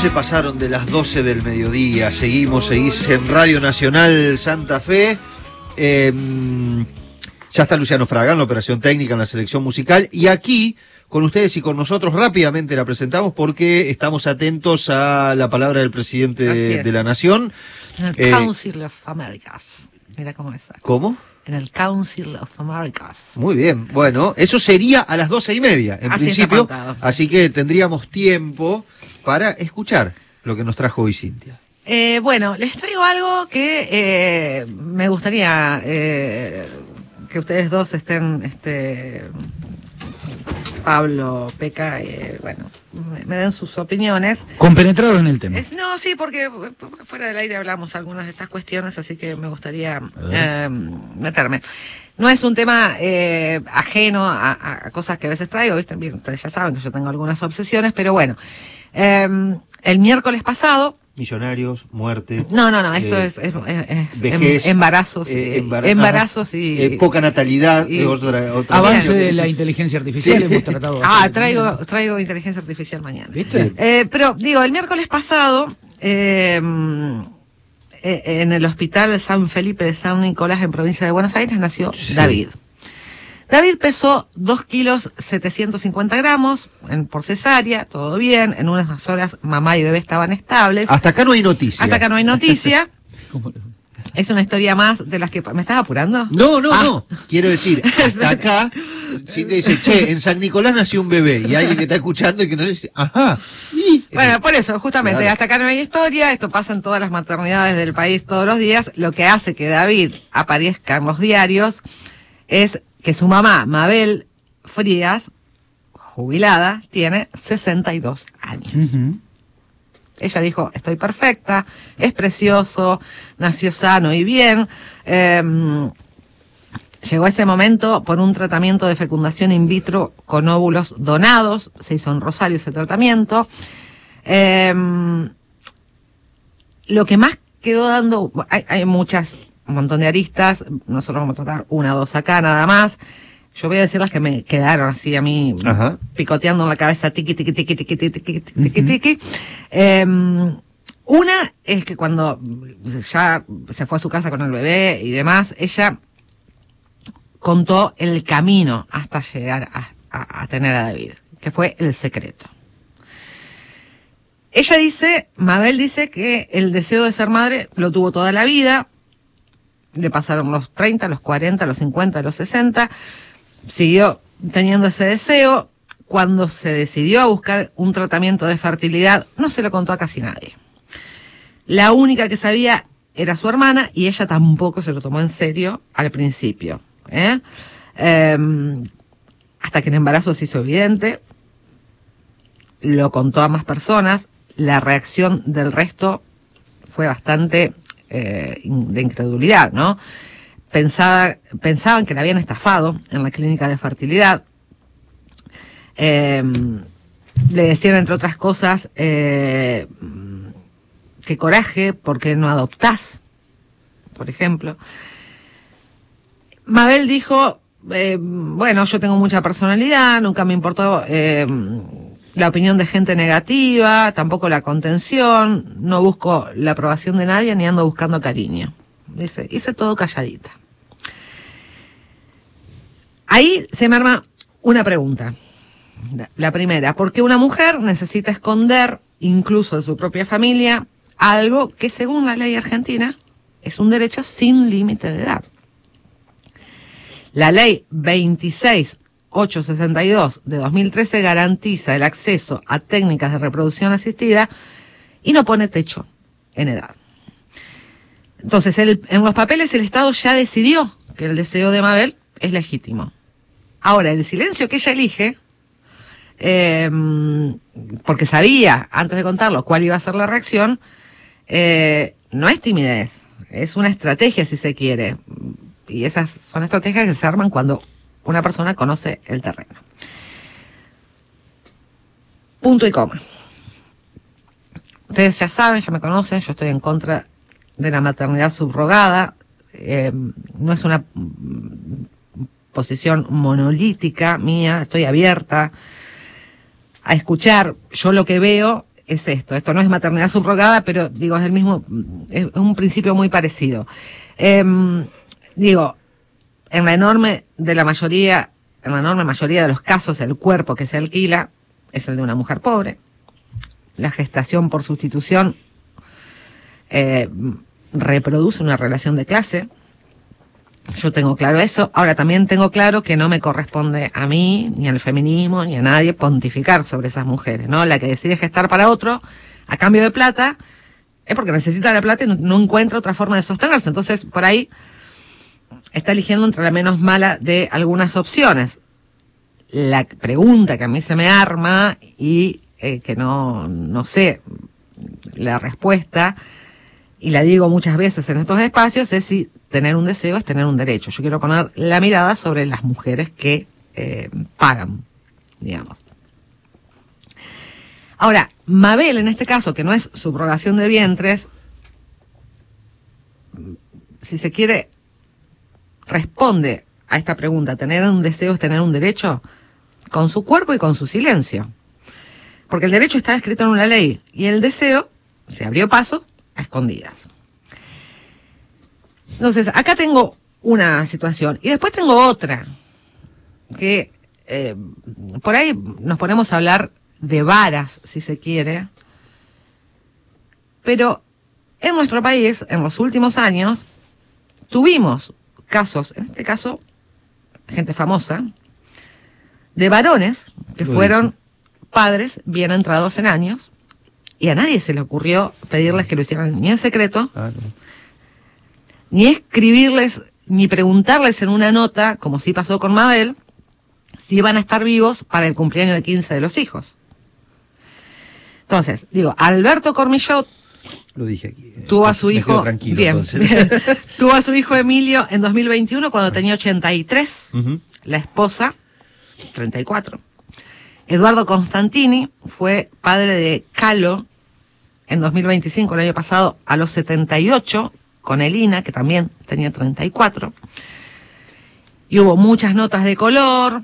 se pasaron de las 12 del mediodía. Seguimos en Radio Nacional Santa Fe. Ya está Luciano Fraga en la operación técnica, en la selección musical. Y aquí, con ustedes y con nosotros, rápidamente la presentamos porque estamos atentos a la palabra del presidente de la Nación. En el Council of Americas. Mira cómo es. ¿Cómo? En el Council of Americas. Muy bien. Bueno, eso sería a las 12:30, en principio. Así que tendríamos tiempo para escuchar lo que nos trajo hoy Cintia. Bueno, les traigo algo que me gustaría que ustedes dos estén, Pablo, Peca, bueno, me den sus opiniones. Compenetrados en el tema. No, sí, porque fuera del aire hablamos algunas de estas cuestiones, así que me gustaría meterme. No es un tema ajeno a cosas que a veces traigo, ¿viste? Bien, ustedes ya saben que yo tengo algunas obsesiones, pero bueno. El miércoles pasado... Millonarios, muerte. No, esto es vejez, embarazos y poca natalidad, otra avance de la inteligencia artificial. Sí. Hemos tratado. Traigo inteligencia artificial mañana. ¿Viste? Pero digo, el miércoles pasado en el hospital San Felipe de San Nicolás en provincia de Buenos Aires nació David. David pesó 2 kilos 750 gramos por cesárea, todo bien, en unas horas mamá y bebé estaban estables. Hasta acá no hay noticia. Es una historia más de las que... ¿Me estás apurando? No. Quiero decir, hasta acá, si te dice, en San Nicolás nació un bebé, y alguien que está escuchando y que no dice, ajá. Bueno, por eso, justamente, claro. Hasta acá no hay historia, esto pasa en todas las maternidades del país todos los días. Lo que hace que David aparezca en los diarios es que su mamá, Mabel Frías, jubilada, tiene 62 años. Uh-huh. Ella dijo, estoy perfecta, es precioso, nació sano y bien. Llegó ese momento por un tratamiento de fecundación in vitro con óvulos donados, se hizo en Rosario ese tratamiento. Lo que más quedó dando, hay un montón de aristas, nosotros vamos a tratar 1 o 2 acá nada más. Yo voy a decir las que me quedaron así a mí, ajá, picoteando en la cabeza, tiqui. Una es que cuando ya se fue a su casa con el bebé y demás, ella contó el camino hasta llegar a tener a David, que fue el secreto. Ella dice, Mabel dice que el deseo de ser madre lo tuvo toda la vida, le pasaron los 30, los 40, los 50, los 60, siguió teniendo ese deseo. Cuando se decidió a buscar un tratamiento de fertilidad, no se lo contó a casi nadie. La única que sabía era su hermana y ella tampoco se lo tomó en serio al principio. Hasta que el embarazo se hizo evidente, lo contó a más personas, la reacción del resto fue bastante de incredulidad, ¿no? Pensaban que la habían estafado en la clínica de fertilidad. Le decían, entre otras cosas, qué coraje, ¿por qué no adoptás? Por ejemplo. Mabel dijo, bueno, yo tengo mucha personalidad, nunca me importó la opinión de gente negativa, tampoco la contención, no busco la aprobación de nadie ni ando buscando cariño. Dice, hice todo calladita. Ahí se me arma una pregunta. La primera, ¿por qué una mujer necesita esconder, incluso de su propia familia, algo que según la ley argentina es un derecho sin límite de edad? La ley 26862 de 2013 garantiza el acceso a técnicas de reproducción asistida y no pone techo en edad. Entonces, en los papeles el Estado ya decidió que el deseo de Mabel es legítimo. Ahora, el silencio que ella elige, porque sabía, antes de contarlo, cuál iba a ser la reacción, no es timidez, es una estrategia, si se quiere. Y esas son estrategias que se arman cuando una persona conoce el terreno. Punto y coma. Ustedes ya saben, ya me conocen, yo estoy en contra de la maternidad subrogada. No es una posición monolítica mía, estoy abierta a escuchar. Yo lo que veo es esto. Esto no es maternidad subrogada, pero digo, es un principio muy parecido. Digo, en la enorme mayoría de los casos, el cuerpo que se alquila es el de una mujer pobre. La gestación por sustitución reproduce una relación de clase. Yo tengo claro eso. Ahora también tengo claro que no me corresponde a mí, ni al feminismo, ni a nadie pontificar sobre esas mujeres, ¿no? La que decide gestar para otro a cambio de plata es porque necesita la plata y no encuentra otra forma de sostenerse. Entonces, por ahí está eligiendo entre la menos mala de algunas opciones. La pregunta que a mí se me arma y que no sé la respuesta, y la digo muchas veces en estos espacios, es si tener un deseo es tener un derecho. Yo quiero poner la mirada sobre las mujeres que pagan, digamos. Ahora, Mabel, en este caso, que no es subrogación de vientres, si se quiere, responde a esta pregunta: ¿tener un deseo es tener un derecho? Con su cuerpo y con su silencio. Porque el derecho está escrito en una ley y el deseo se abrió paso a escondidas. Entonces, acá tengo una situación y después tengo otra, que por ahí nos ponemos a hablar de varas, si se quiere, pero en nuestro país, en los últimos años, tuvimos casos, en este caso, gente famosa, de varones que fueron padres bien entrados en años, y a nadie se le ocurrió pedirles que lo hicieran ni en secreto, ni escribirles, ni preguntarles en una nota, como sí pasó con Mabel, si iban a estar vivos para el cumpleaños de 15 de los hijos. Entonces, digo, Alberto Cormillot, lo dije aquí, tuvo a su hijo, bien, tuvo a su hijo Emilio en 2021 cuando tenía 83, la esposa 34. Eduardo Constantini fue padre de Calo en 2025, el año pasado, a los 78, con Elina, que también tenía 34. Y hubo muchas notas de color,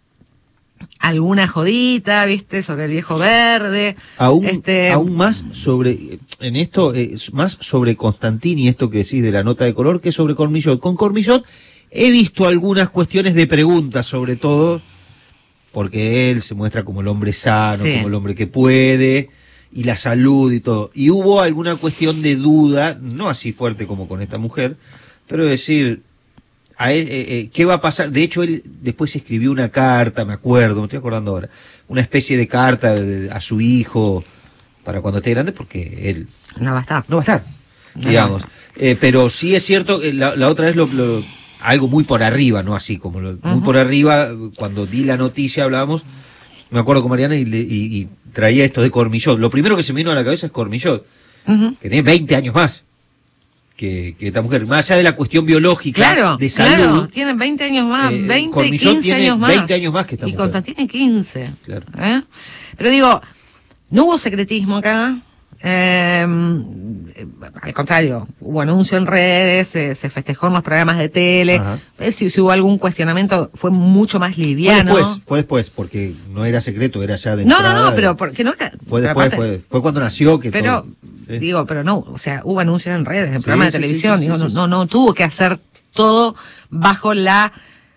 alguna jodita, ¿viste?, sobre el viejo verde. Aún más sobre, en esto, más sobre Constantini, esto que decís de la nota de color, que sobre Cormillot. Con Cormillot he visto algunas cuestiones de preguntas, sobre todo, porque él se muestra como el hombre sano, como el hombre que puede, y la salud y todo. Y hubo alguna cuestión de duda, no así fuerte como con esta mujer, pero decir, ¿qué va a pasar? De hecho, él después escribió una carta, me acuerdo, me estoy acordando ahora, una especie de carta a su hijo para cuando esté grande, porque él no va a estar. No va a estar, digamos. Pero sí es cierto, la otra vez algo muy por arriba, no así como muy por arriba, cuando di la noticia hablábamos, me acuerdo con Mariana y traía esto de Cormillot. Lo primero que se me vino a la cabeza es Cormillot, que tiene 20 años más que esta mujer, más allá de la cuestión biológica, de salud. Claro, tienen 20 años más, 20, 15 años más. 20 años más que esta mujer. Y Constantini 15. Claro. Pero digo, no hubo secretismo acá. Al contrario, hubo anuncio en redes, se festejó en los programas de tele. Si hubo algún cuestionamiento, fue mucho más liviano. Fue después, porque no era secreto, era ya de No, pero porque no era. Fue después, fue cuando nació que pero, todo. Digo, pero no, o sea, hubo anuncios en redes, en programas de televisión. No tuvo que hacer todo bajo la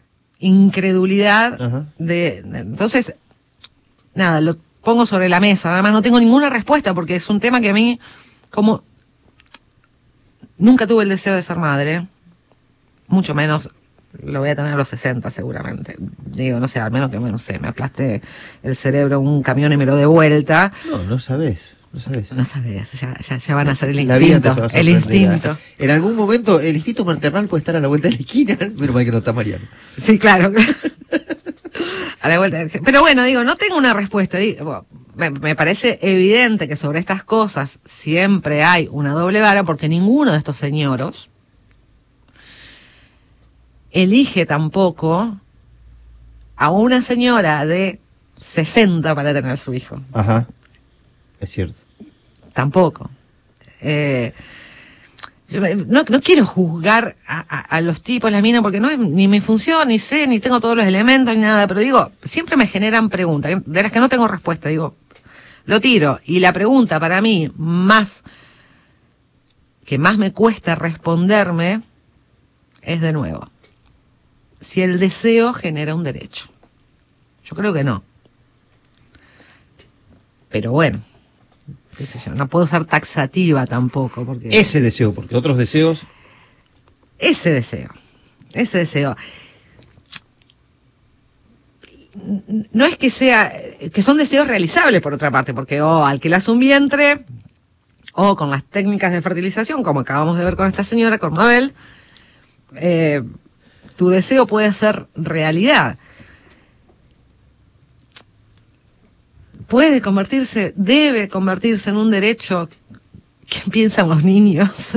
incredulidad entonces, nada, lo pongo sobre la mesa. Además, no tengo ninguna respuesta porque es un tema que a mí, como nunca tuve el deseo de ser madre, mucho menos lo voy a tener a los 60 seguramente. Digo, no sé, al menos que, no sé, me aplaste el cerebro un camión y me lo dé vuelta. No sabés. Ya van a ser el instinto. El instinto. En algún momento, el instinto maternal puede estar a la vuelta de la esquina. Menos mal que no está Mariano. Sí, claro. A la vuelta. Pero bueno, digo, no tengo una respuesta. Me parece evidente que sobre estas cosas siempre hay una doble vara, porque ninguno de estos señoros elige tampoco a una señora de 60 para tener su hijo. Es cierto. Tampoco. Yo no quiero juzgar a los tipos, las minas, porque no es ni mi función, ni sé, ni tengo todos los elementos, ni nada, pero digo, siempre me generan preguntas, de las que no tengo respuesta. Digo, lo tiro. Y la pregunta para mí que más me cuesta responderme es de nuevo, si el deseo genera un derecho. Yo creo que no. Pero bueno, qué sé yo, no puedo ser taxativa tampoco. Porque Ese deseo, porque otros deseos... Ese deseo. No es que son deseos realizables por otra parte, porque alquilas un vientre, o con las técnicas de fertilización, como acabamos de ver con esta señora, con Mabel, tu deseo puede ser realidad. Debe convertirse en un derecho. ¿Qué piensan los niños?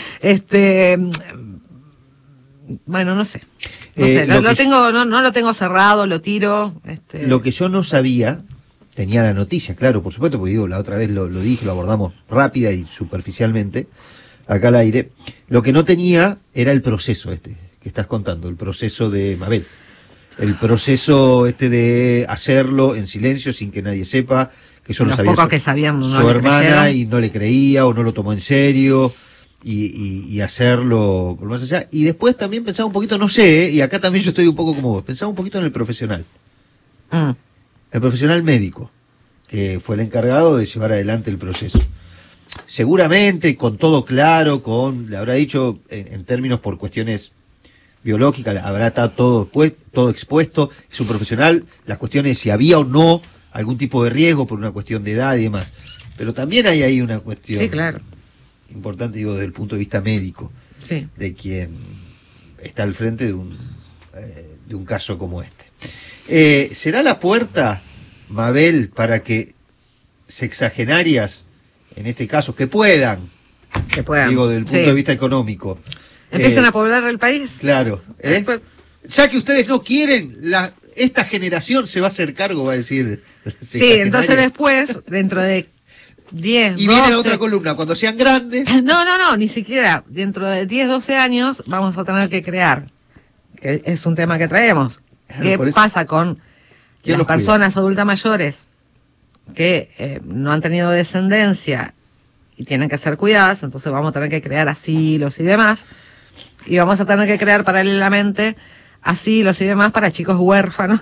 Bueno, no sé. No lo tengo cerrado, lo tiro. Lo que yo no sabía, tenía la noticia, claro, por supuesto, porque la otra vez lo dije, lo abordamos rápida y superficialmente, acá al aire. Lo que no tenía era el proceso que estás contando, el proceso de Mabel. El proceso de hacerlo en silencio, sin que nadie sepa, que eso lo sabía pocos que sabían, no su hermana creyeron. y no le creía o no lo tomó en serio. Y hacerlo por más allá. Y después también pensaba un poquito, no sé, y acá también yo estoy un poco como vos, pensaba un poquito en el profesional. El profesional médico, que fue el encargado de llevar adelante el proceso. Seguramente, con todo claro, le habrá dicho en términos por cuestiones biológicas, habrá estado todo expuesto, es un profesional, las cuestiones si había o no algún tipo de riesgo por una cuestión de edad y demás. Pero también hay ahí una cuestión... Sí, claro. Importante, digo, desde el punto de vista médico, sí, de quien está al frente de un caso como este. ¿Será la puerta, Mabel, para que sexagenarias, en este caso, que puedan, digo, desde el punto de vista económico, empiecen a poblar el país? Claro. Ya que ustedes no quieren, esta generación se va a hacer cargo, va a decir. Sí, entonces después, dentro de 10, y 12... viene la otra columna, cuando sean grandes. No, ni siquiera. Dentro de 10, 12 años vamos a tener que crear, que es un tema que traemos. ¿Qué pasa con las personas adultas mayores que no han tenido descendencia y tienen que ser cuidadas? Entonces vamos a tener que crear asilos y demás. Y vamos a tener que crear paralelamente asilos y demás para chicos huérfanos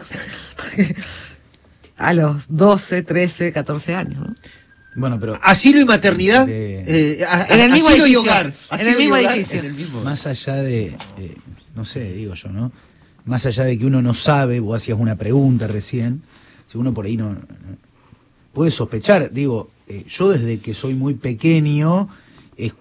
a los 12, 13, 14 años, ¿no? Bueno, pero asilo y maternidad en el mismo asilo edificio, y hogar, en el mismo edificio. Más allá de no sé, digo yo, ¿no? Más allá de que uno no sabe, vos hacías una pregunta recién, si uno por ahí no puede sospechar, digo, yo desde que soy muy pequeño